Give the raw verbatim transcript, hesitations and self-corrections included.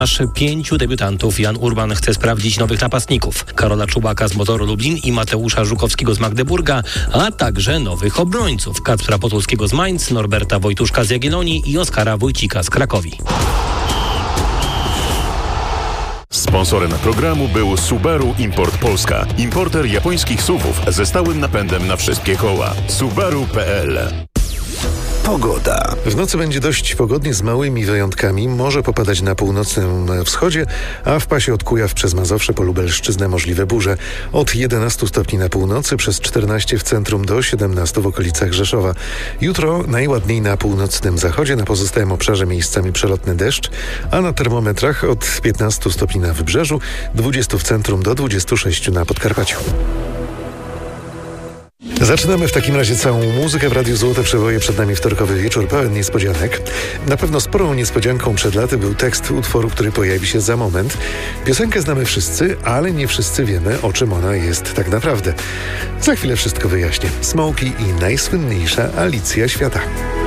Aż pięciu debiutantów. Jan Urban chce sprawdzić nowych napastników. Karola Czubaka z Motoru Lublin i Mateusza Żukowskiego z Magdeburga, a także nowych obrońców. Kacpra Potulskiego z Mainz, Norberta Wojtuszka z Jagiellonii i Oskara Wójcika z Krakowi. Sponsorem programu był Subaru Import Polska. Importer japońskich S U V-ów ze stałym napędem na wszystkie koła. Subaru kropka p l. Pogoda. W nocy będzie dość pogodnie z małymi wyjątkami. Może popadać na północnym wschodzie, a w pasie od Kujaw przez Mazowsze po Lubelszczyznę możliwe burze. Od jedenastu stopni na północy, przez czternaście w centrum do siedemnastu w okolicach Rzeszowa. Jutro najładniej na północnym zachodzie, na pozostałym obszarze miejscami przelotny deszcz, a na termometrach od piętnastu stopni na wybrzeżu, dwudziestu w centrum do dwudziestu sześciu na Podkarpaciu. Zaczynamy w takim razie całą muzykę w Radiu Złote Przeboje. Przed nami wtorkowy wieczór pełen niespodzianek. Na pewno sporą niespodzianką przed laty był tekst utworu, który pojawi się za moment. Piosenkę znamy wszyscy, ale nie wszyscy wiemy, o czym ona jest tak naprawdę. Za chwilę wszystko wyjaśnię. Smokey i najsłynniejsza Alicja Świata.